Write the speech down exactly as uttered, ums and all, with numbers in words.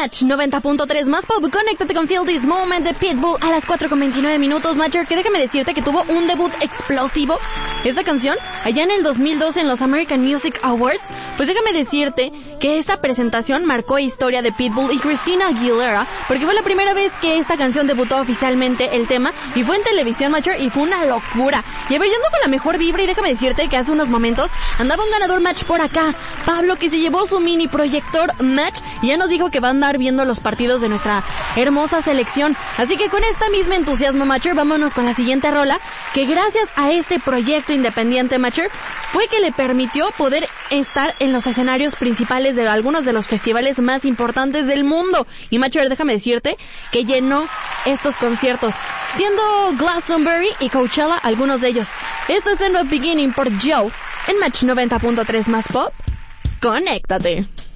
Match noventa punto tres más pop. Conéctate con Feel This Moment de Pitbull a las cuatro con veintinueve minutos, Matcher, que déjame decirte que tuvo un debut explosivo esta canción allá en el dos mil doce en los American Music Awards. Pues déjame decirte que esta presentación marcó historia de Pitbull y Christina Aguilera, porque fue la primera vez que esta canción debutó oficialmente el tema y fue en televisión, Matcher, y fue una locura. Y a ver, yo ando con la mejor vibra y déjame decirte que hace unos momentos andaba un ganador, Match, por acá, Pablo, que se llevó su mini proyector, Match, y ya nos dijo que va a andar viendo los partidos de nuestra hermosa selección. Así que con esta misma entusiasmo, Matcher, vámonos con la siguiente rola, que gracias a este proyecto independiente, Matcher, fue que le permitió poder estar en los escenarios principales de algunos de los festivales más importantes del mundo. Y Matcher, déjame decirte que llenó estos conciertos, siendo Glastonbury y Coachella algunos de ellos. Esto es End of Beginning por Joe en Match noventa punto tres más pop. Conéctate.